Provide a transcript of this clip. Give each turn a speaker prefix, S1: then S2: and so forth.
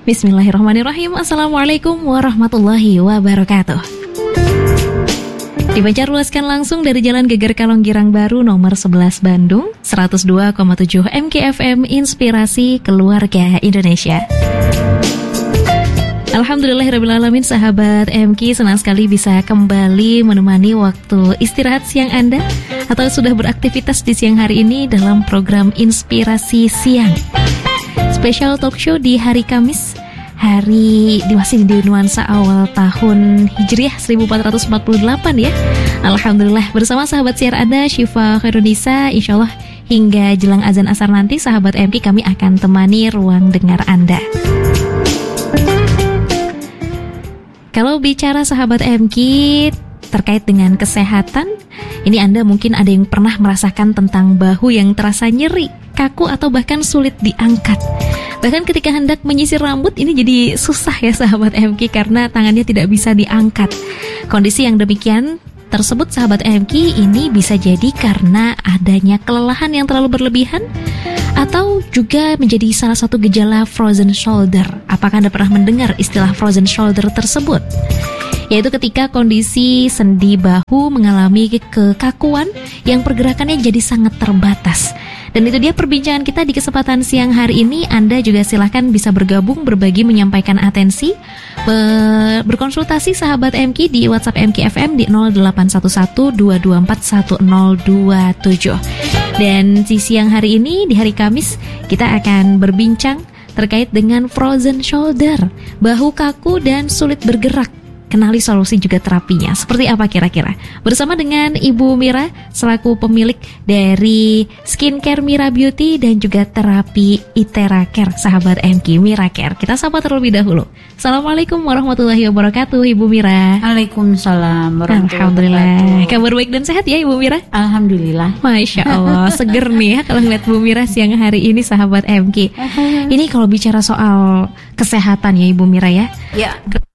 S1: Bismillahirrahmanirrahim. Assalamualaikum warahmatullahi wabarakatuh. Dipancar luaskan langsung dari Jalan Geger Kalong Girang Baru nomor 11 Bandung, 102,7 MKFM Inspirasi Keluarga Indonesia. Alhamdulillahirrahmanirrahim, sahabat MK, senang sekali bisa kembali menemani waktu istirahat siang Anda atau sudah beraktivitas di siang hari ini dalam program Inspirasi Siang. Spesial talk show di hari Kamis, masih di nuansa awal tahun Hijriah 1448 ya. Alhamdulillah, bersama sahabat siar Anda Syifa Khairunisa, insyaallah hingga jelang azan asar nanti sahabat MK kami akan temani ruang dengar Anda. Kalau bicara sahabat MK terkait dengan kesehatan, ini Anda mungkin ada yang pernah merasakan tentang bahu yang terasa nyeri, kaku atau bahkan sulit diangkat. Bahkan ketika hendak menyisir rambut ini jadi susah ya sahabat MK karena tangannya tidak bisa diangkat. Kondisi yang demikian tersebut sahabat MK ini bisa jadi karena adanya kelelahan yang terlalu berlebihan atau juga menjadi salah satu gejala frozen shoulder. Apakah Anda pernah mendengar istilah frozen shoulder tersebut? Yaitu ketika kondisi sendi bahu mengalami kekakuan yang pergerakannya jadi sangat terbatas. Dan itu dia perbincangan kita di kesempatan siang hari ini. Anda juga silahkan bisa bergabung, berbagi, menyampaikan atensi, berkonsultasi sahabat MK di WhatsApp MKFM di 0811-224-1027. Dan di siang hari ini, di hari Kamis, kita akan berbincang terkait dengan frozen shoulder, bahu kaku dan sulit bergerak. Kenali solusi juga terapinya. Seperti apa kira-kira? Bersama dengan Ibu Mira selaku pemilik dari Skincare Mira Beauty dan juga terapi Itera Care, sahabat MK Mira Care. Kita sapa terlebih dahulu. Assalamualaikum warahmatullahi wabarakatuh, Ibu Mira.
S2: Waalaikumsalam warahmatullahi
S1: Alhamdulillah.
S2: wabarakatuh.
S1: Kabar baik dan sehat ya Ibu Mira?
S2: Alhamdulillah.
S1: Masya Allah, seger nih ya kalau ngeliat Bu Mira siang hari ini sahabat MK. Ini kalau bicara soal kesehatan ya Ibu Mira ya.
S2: Ya.